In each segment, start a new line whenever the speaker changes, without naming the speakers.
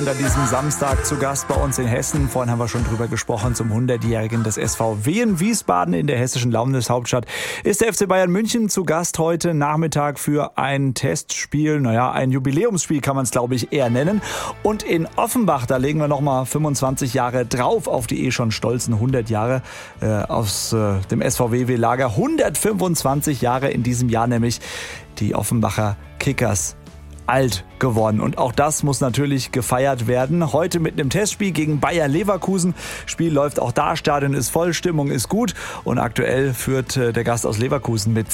An diesem Samstag zu Gast bei uns in Hessen. Vorhin haben wir schon drüber gesprochen, zum 100-Jährigen des SVW in Wiesbaden in der hessischen Landeshauptstadt ist der FC Bayern München zu Gast heute Nachmittag für ein Testspiel. Ein Jubiläumsspiel kann man es, glaube ich, eher nennen. Und in Offenbach, da legen wir nochmal 25 Jahre drauf auf die schon stolzen 100 Jahre aus dem SVW-Lager. 125 Jahre in diesem Jahr nämlich die Offenbacher Kickers alt geworden. Und auch das muss natürlich gefeiert werden. Heute mit einem Testspiel gegen Bayer Leverkusen. Spiel läuft auch da, Stadion ist voll, Stimmung ist gut. Und aktuell führt der Gast aus Leverkusen mit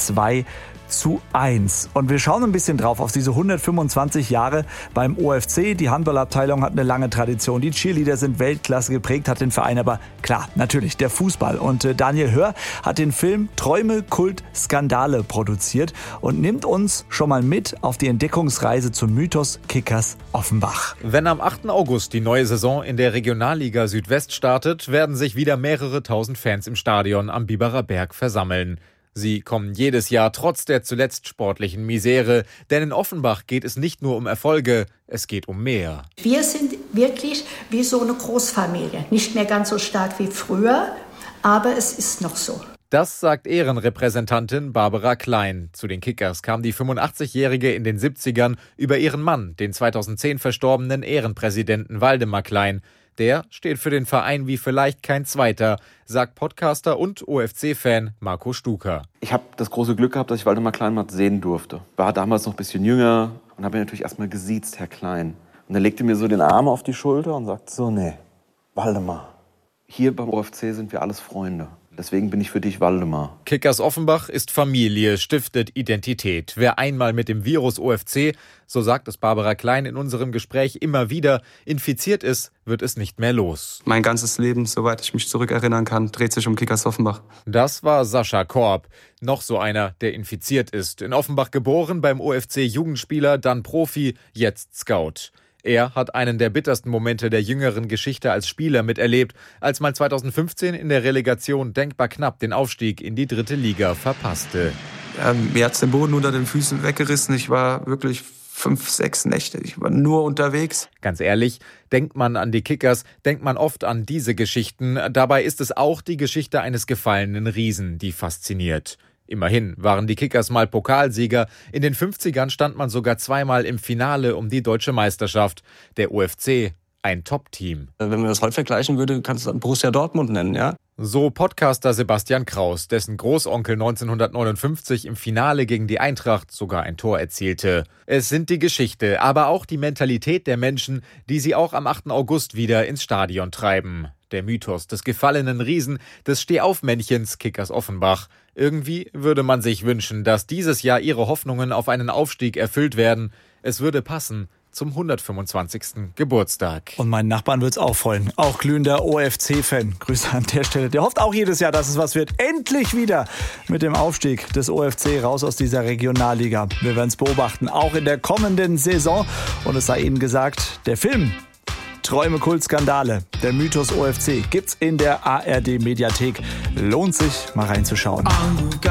2:1. Und wir schauen ein bisschen drauf auf diese 125 Jahre beim OFC. Die Handballabteilung hat eine lange Tradition. Die Cheerleader sind Weltklasse geprägt, hat den Verein aber klar, natürlich der Fußball. Und Daniel Hör hat den Film Träume, Kult, Skandale produziert und nimmt uns schon mal mit auf die Entdeckungsreise zum Mythos Kickers Offenbach.
Wenn am 8. August die neue Saison in der Regionalliga Südwest startet, werden sich wieder mehrere tausend Fans im Stadion am Biberer Berg versammeln. Sie kommen jedes Jahr trotz der zuletzt sportlichen Misere, denn in Offenbach geht es nicht nur um Erfolge, es geht um mehr.
Wir sind wirklich wie so eine Großfamilie, nicht mehr ganz so stark wie früher, aber es ist noch so.
Das sagt Ehrenrepräsentantin Barbara Klein. Zu den Kickers kam die 85-Jährige in den 70ern über ihren Mann, den 2010 verstorbenen Ehrenpräsidenten Waldemar Klein. Der steht für den Verein wie vielleicht kein zweiter, sagt Podcaster und OFC-Fan Marco Stuker.
Ich habe das große Glück gehabt, dass ich Waldemar Klein mal sehen durfte. War damals noch ein bisschen jünger und habe ihn natürlich erstmal gesiezt, Herr Klein. Und er legte mir so den Arm auf die Schulter und sagte so, nee, Waldemar, hier beim OFC sind wir alles Freunde. Deswegen bin ich für dich Waldemar.
Kickers Offenbach ist Familie, stiftet Identität. Wer einmal mit dem Virus OFC, so sagt es Barbara Klein in unserem Gespräch immer wieder, infiziert ist, wird es nicht mehr los.
Mein ganzes Leben, soweit ich mich zurückerinnern kann, dreht sich um Kickers Offenbach.
Das war Sascha Korb, noch so einer, der infiziert ist. In Offenbach geboren, beim OFC Jugendspieler, dann Profi, jetzt Scout. Er hat einen der bittersten Momente der jüngeren Geschichte als Spieler miterlebt, als man 2015 in der Relegation denkbar knapp den Aufstieg in die 3. Liga verpasste.
Mir hat's den Boden unter den Füßen weggerissen. Ich war wirklich 5, 6 Nächte. Ich war nur unterwegs.
Ganz ehrlich, denkt man an die Kickers, denkt man oft an diese Geschichten. Dabei ist es auch die Geschichte eines gefallenen Riesen, die fasziniert. Immerhin waren die Kickers mal Pokalsieger. In den 50ern stand man sogar zweimal im Finale um die deutsche Meisterschaft. Der OFC, ein Top-Team.
Wenn man das heute vergleichen würde, kannst du Borussia Dortmund nennen, ja?
So Podcaster Sebastian Kraus, dessen Großonkel 1959 im Finale gegen die Eintracht sogar ein Tor erzielte. Es sind die Geschichte, aber auch die Mentalität der Menschen, die sie auch am 8. August wieder ins Stadion treiben. Der Mythos des gefallenen Riesen, des Stehaufmännchens Kickers Offenbach. Irgendwie würde man sich wünschen, dass dieses Jahr ihre Hoffnungen auf einen Aufstieg erfüllt werden. Es würde passen zum 125. Geburtstag.
Und meinen Nachbarn wird's auch freuen. Auch glühender OFC-Fan. Grüße an der Stelle. Der hofft auch jedes Jahr, dass es was wird. Endlich wieder mit dem Aufstieg des OFC raus aus dieser Regionalliga. Wir werden es beobachten, auch in der kommenden Saison. Und es sei Ihnen gesagt, der Film Träume, Kult, Skandale, der Mythos OFC gibt's in der ARD-Mediathek. Lohnt sich, mal reinzuschauen.